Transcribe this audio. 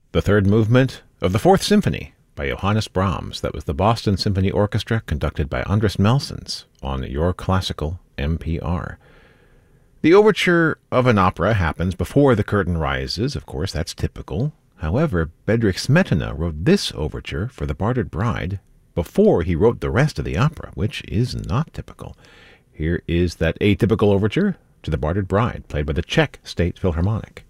The third movement of the Fourth Symphony by Johannes Brahms. That was the Boston Symphony Orchestra conducted by Andres Melsons on Your Classical NPR. The overture of an opera happens before the curtain rises. Of course, that's typical. However, Bedřich Smetana wrote this overture for The Bartered Bride before he wrote the rest of the opera, which is not typical. Here is that atypical overture to The Bartered Bride, played by the Czech State Philharmonic.